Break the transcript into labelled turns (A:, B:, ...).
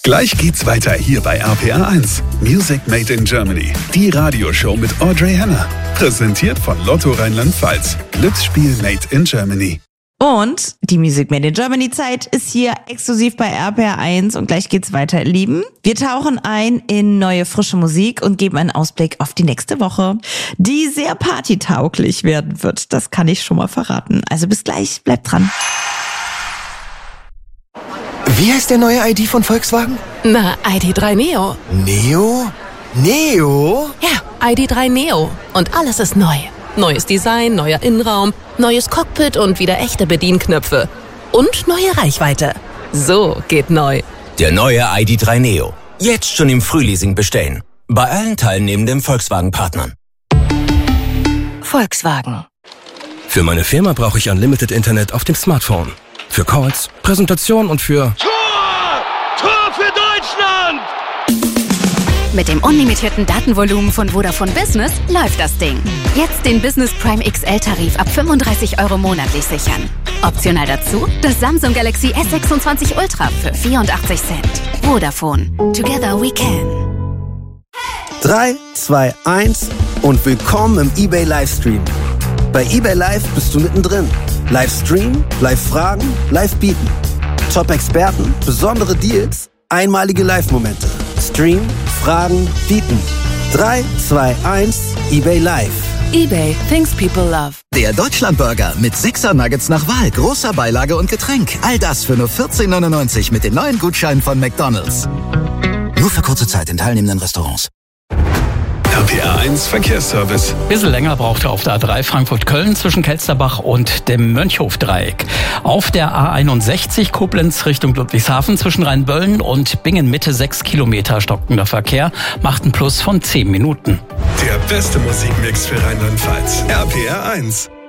A: Gleich geht's weiter hier bei RPR 1. Music Made in Germany. Die Radioshow mit Audrey Henner. Präsentiert von Lotto Rheinland-Pfalz. Glücksspiel Made in Germany.
B: Und die Music Made in Germany Zeit ist hier exklusiv bei RPR 1 und gleich geht's weiter, ihr Lieben. Wir tauchen ein in neue, frische Musik und geben einen Ausblick auf die nächste Woche, die sehr partytauglich werden wird. Das kann ich schon mal verraten. Also bis gleich, bleibt dran.
C: Wie heißt der neue ID von Volkswagen?
D: Na, ID.3 Neo.
C: Neo? Neo?
D: Ja, ID.3 Neo. Und alles ist neu. Neues Design, neuer Innenraum, neues Cockpit und wieder echte Bedienknöpfe. Und neue Reichweite. So geht neu.
E: Der neue ID.3 Neo. Jetzt schon im Frühleasing bestellen. Bei allen teilnehmenden Volkswagen-Partnern.
D: Volkswagen.
F: Für meine Firma brauche ich Unlimited Internet auf dem Smartphone. Für Calls, Präsentation und für...
G: Tor für Deutschland!
H: Mit dem unlimitierten Datenvolumen von Vodafone Business läuft das Ding. Jetzt den Business Prime XL-Tarif ab 35 € monatlich sichern. Optional dazu das Samsung Galaxy S26 Ultra für 84 Cent. Vodafone. Together we can.
I: 3, 2, 1 und willkommen im eBay Livestream. Bei eBay Live bist du mittendrin. Livestream, Live-Fragen, Live-Bieten. Top-Experten, besondere Deals, einmalige Live-Momente. Stream, Fragen, Bieten. 3, 2, 1, eBay Live.
D: eBay, things people love.
J: Der Deutschlandburger mit 6er Nuggets nach Wahl, großer Beilage und Getränk. All das für nur 14,99 mit den neuen Gutscheinen von McDonald's. Nur für kurze Zeit in teilnehmenden Restaurants.
A: RPR 1 Verkehrsservice.
K: Bisschen länger braucht er auf der A3 Frankfurt-Köln zwischen Kelsterbach und dem Mönchhof-Dreieck. Auf der A61 Koblenz Richtung Ludwigshafen zwischen Rheinböllen und Bingen Mitte 6 Kilometer stockender Verkehr macht einen Plus von 10 Minuten.
A: Der beste Musikmix für Rheinland-Pfalz. RPR 1.